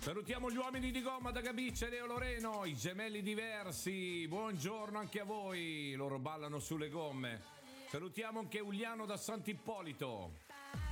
Salutiamo gli uomini di gomma da Gabicce, Leo Loreno, i gemelli diversi. Buongiorno anche a voi. Loro ballano sulle gomme. Salutiamo anche Uliano da Sant'Ippolito.